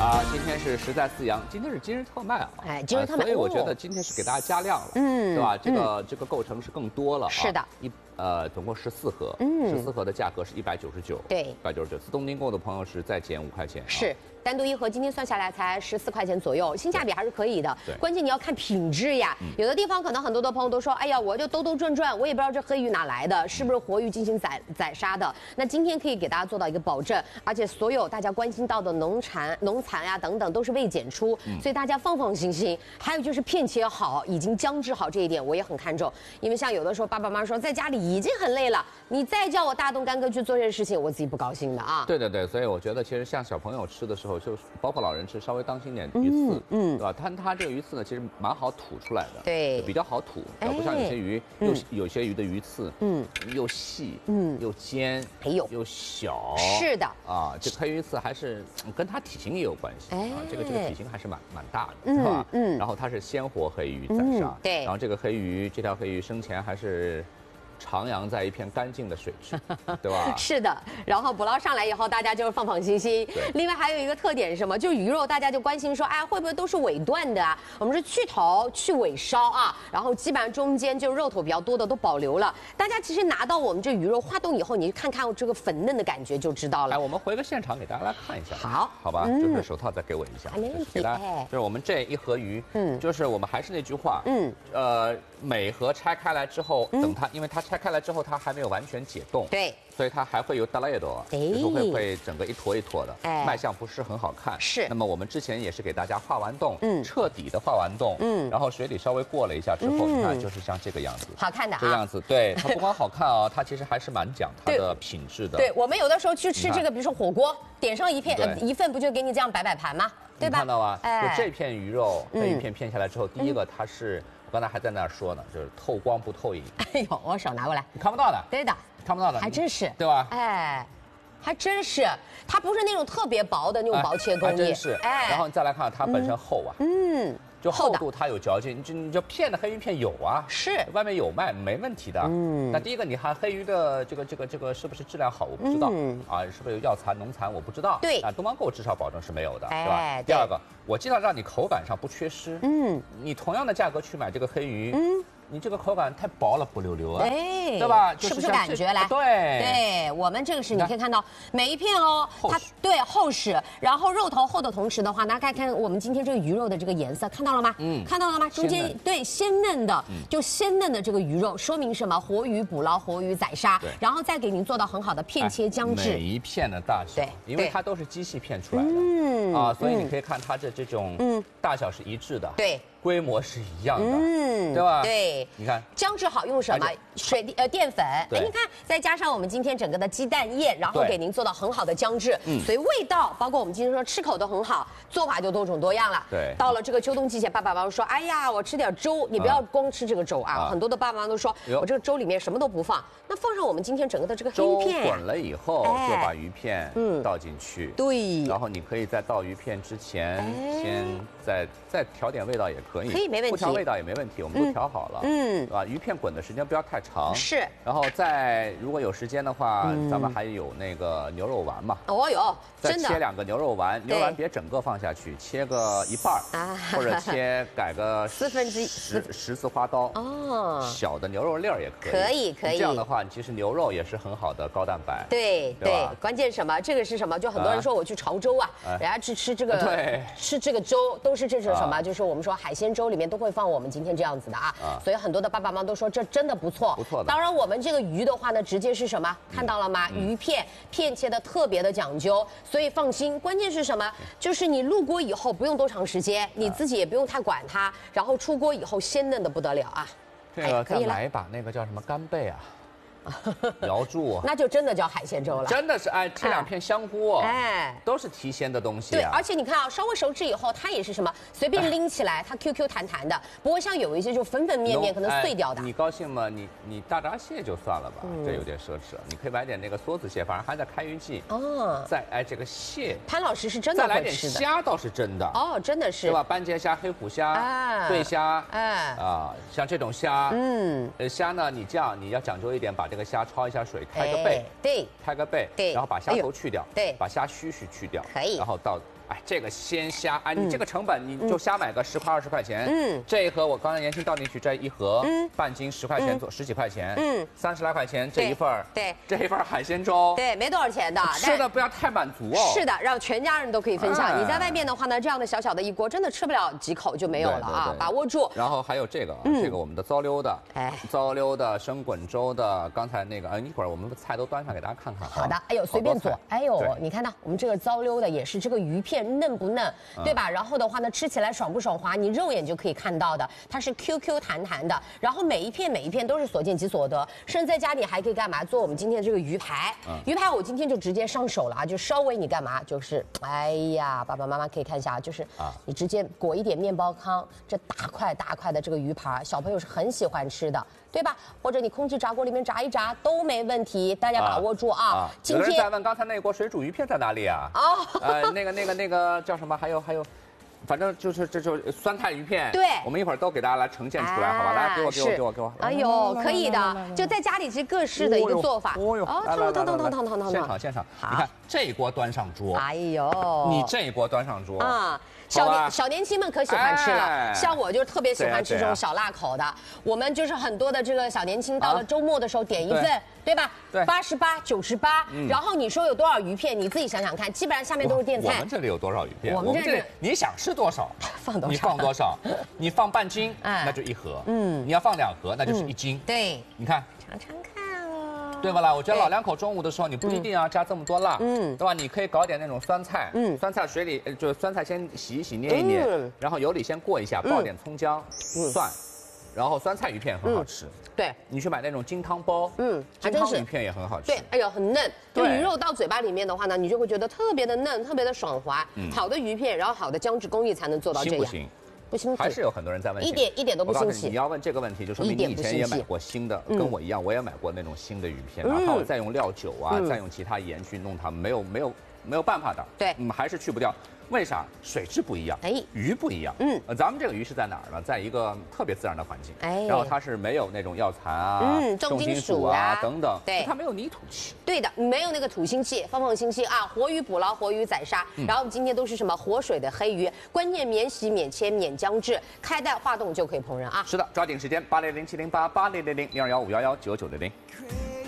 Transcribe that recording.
今天是食在四阳，今天是今日特卖啊！ 哎，今日特卖， 所以我觉得今天是给大家加量了，对吧？这个构成是更多了， 是的， 总共14盒，14盒的价格是199， 对 ，199，自动订购的朋友是再减5块钱， 是。单独一盒今天算下来才14块钱左右，性价比还是可以的。 对， 关键你要看品质呀。有的地方可能很多的朋友都说，哎呀，我就兜兜转转，我也不知道这黑鱼哪来的，是不是活鱼进行宰杀的？那今天可以给大家做到一个保证，而且所有大家关心到的农残呀等等都是未检出，所以大家放心心。还有就是片切好，已经姜制好这一点我也很看重，因为像有的时候爸爸妈妈说在家里已经很累了，你再叫我大动干戈去做这些事情，我自己不高兴的啊。 对对对，所以我觉得其实像小朋友吃的时候，就是包括老人吃，稍微当心点鱼刺，对吧？它这个鱼刺呢，其实蛮好吐出来的， 对， 比较好吐，不像有些鱼，有些鱼的鱼刺，又细，又尖，又小， 是的啊，这黑鱼刺还是跟它体型也有关系啊，这个体型还是蛮大的，是吧？然后它是鲜活黑鱼宰杀， 对， 然后这条黑鱼生前还是徜徉在一片干净的水区，对吧？ 是的，然后捕捞上来以后，大家就是放心心。另外还有一个特点是什么？就是鱼肉，大家就关心说，哎，会不会都是尾段的啊？我们是去头去尾烧啊，然后基本上中间就肉头比较多的都保留了。大家其实拿到我们这鱼肉化冻以后，你看看这个粉嫩的感觉就知道了。 来，我们回个现场给大家来看一下。好吧，就是手套再给我一下， 没问题。 就是我们这一盒鱼，就是我们还是那句话，每盒拆开来之后，等它，因为它拆开来之后，它还没有完全解冻， 对， 所以它还会有达拉耶多，就是会整个一坨一坨的，卖相不是很好看。 是。 那么我们之前也是给大家化完冻，彻底的化完冻，然后水里稍微过了一下之后，你看就是像这个样子， 好看的啊， 这样子，对，它不光好看啊，它其实还是蛮讲它的品质的。 对，我们有的时候去吃这个，比如说火锅，点上一份，不就给你这样摆盘吗？对吧？ 看到吗？就这片鱼肉，黑鱼片片下来之后，第一个它是。我刚才还在那儿说呢，就是透光不透影。 哎呦，我手拿过来， 你看不到的。 对的， 看不到的， 还真是， 对吧？ 哎，还真是，它不是那种特别薄的那种薄切工艺， 还真是。哎，然后你再来看它本身厚啊，就厚度它有嚼劲，你就片的黑鱼片有啊， 是外面有卖，没问题的。那第一个你看黑鱼的这个是不是质量好，我不知道啊，是不是有药残、农残，我不知道。 对啊，东方购至少保证是没有的，对吧？第二个，我尽量让你口感上不缺失。你同样的价格去买这个黑鱼，你这个口感太薄了，不溜溜啊，对吧？ 是不是感觉来？ 对， 我们这个是你可以看到每一片哦，它对厚实，然后肉头厚的同时的话，大家看我们今天这个鱼肉的这个颜色，看到了吗？看到了吗？中间对鲜嫩的，就鲜嫩的这个鱼肉，说明什么？活鱼捕捞，活鱼宰杀，然后再给您做到很好的片切姜制， 每一片的大小，因为它都是机器片出来的，啊，所以你可以看它这种大小是一致的， 对。 规模是一样的，对吧？ 对， 你看姜制好用什么？淀粉，哎，你看，再加上我们今天整个的鸡蛋液，然后给您做到很好的姜制，所以味道，包括我们今天说吃口都很好，做法就多种多样了。 对， 到了这个秋冬季节，爸爸妈妈说，哎呀，我吃点粥，你不要光吃这个粥啊。很多的爸爸妈妈都说，我这个粥里面什么都不放，那放上我们今天整个的这个黑鱼片， 粥滚了以后，就把鱼片倒进去， 对， 然后你可以在倒鱼片之前，先再调点味道也可以， 没问题， 不调味道也没问题，我们都调好了，对吧？鱼片滚的时间不要太长， 是。 然后如果有时间的话，咱们还有那个牛肉丸嘛， 有， 再切2个牛肉丸，牛肉丸别整个放下去，切个一半或者改个10字花刀，小的牛肉粒儿也可以， 可以。 这样的话，其实牛肉也是很好的高蛋白， 对，关键什么？这个是什么？就很多人说我去潮州啊，人家去吃这个粥都是这种什么？就是我们说海鲜粥里面都会放我们今天这样子的啊，所以很多的爸爸妈妈都说这真的不错， 不错的。 当然我们这个鱼的话呢，直接是什么？看到了吗？鱼片切的特别的讲究，所以放心。关键是什么？就是你入锅以后不用多长时间，你自己也不用太管它，然后出锅以后鲜嫩的不得了啊。 这个再来一把那个叫什么干贝啊？瑶柱， 那就真的叫海鲜粥了。 真的是切2片香菇，都是提鲜的东西。 对，而且你看啊，稍微熟制以后，它也是什么，随便拎起来，它 QQ 弹弹的，不会像有一些就粉面可能碎掉的。 你高兴吗？你大闸蟹就算了吧，这有点奢侈了。你可以买点那个梭子蟹，反正还在开渔季。再这个蟹， 潘老师是真的会吃的。 再来点虾倒是真的。 真的是， 对吧？斑节虾、黑虎虾、对虾，像这种虾，虾呢，你这样你要讲究一点，把这个虾焯一下水，开个背， 对， 开个背，然后把虾头去掉， 对， 把虾须去掉， 可以， 然后哎，这个鲜虾，哎，你这个成本你就瞎买个10块20块钱，这一盒我刚才年轻倒进去这一盒，半斤10块钱做10几块钱，30来块钱这一份儿， 对， 这一份海鲜粥， 对，没多少钱的， 吃的不要太满足哦。 是的，让全家人都可以分享。你在外面的话呢，这样的小小的一锅，真的吃不了几口就没有了啊，把握住。 然后还有这个，这个我们的糟溜的，糟溜的生滚粥的，刚才那个，一会儿我们的菜都端上给大家看看。 好的，哎呦，随便做，哎呦，你看到我们这个糟溜的也是这个鱼片嫩不嫩，对吧？然后的话呢，吃起来爽不爽滑，你肉眼就可以看到的，它是 QQ 弹弹的，然后每一片都是所见即所得，甚至在家里还可以干嘛？做我们今天的这个鱼排，鱼排我今天就直接上手了啊，就稍微你干嘛？就是哎呀，爸爸妈妈可以看一下，就是你直接裹一点面包糠，这大块的这个鱼排，小朋友是很喜欢吃的。对吧？或者你空气炸锅里面炸一炸都没问题，大家把握住啊！ 有人在问刚才那锅水煮鱼片在哪里啊？那个叫什么？还有，反正就是这就是酸菜鱼片。 对， 我们一会儿都给大家来呈现出来，好吧？来，给我。 哎呦，可以的，就在家里其实各式的一个做法。 哦呦， 烫！ 现场，你看这一锅端上桌。 哎呦， 你这一锅端上桌啊！ 小年轻们可喜欢吃了，像我就特别喜欢吃这种小辣口的。我们就是很多的这个小年轻到了周末的时候点一份，对吧？对，88、98。然后你说有多少鱼片，你自己想想看，基本上下面都是垫菜。 我们这里有多少鱼片？我们这里你想吃多少，你放多少？你放半斤，那就1盒。你要放2盒，那就是1斤。 对， 你看， 尝尝看。 对吧啦？我觉得老两口中午的时候，你不一定要加这么多辣，对吧？你可以搞点那种酸菜，酸菜水里就是酸菜先洗一洗、捏一捏，然后油里先过一下，爆点葱姜、蒜，然后酸菜鱼片很好吃。 对， 你去买那种金汤包，金汤鱼片也很好吃。 对，哎呦，很嫩。就鱼肉到嘴巴里面的话呢，你就会觉得特别的嫩，特别的爽滑。好的鱼片，然后好的姜制工艺才能做到这样。不新奇， 还是有很多人在问， 一点都不新奇。 你要问这个问题，就说明你以前也买过新的，跟我一样，我也买过那种新的鱼片，哪怕我再用料酒啊，再用其他盐去弄它，没有办法的。对，还是去不掉。为啥？水质不一样，鱼不一样。咱们这个鱼是在哪儿呢？在一个特别自然的环境，然后它是没有那种药残啊、重金属啊等等，对，它没有泥土气。对的，没有那个土腥气、放腥气啊，活鱼捕捞，活鱼宰杀。然后我们今天都是什么活水的黑鱼，关键免洗、免切、免姜制，开袋化冻就可以烹饪啊。是的，抓紧时间，80070880000215119900。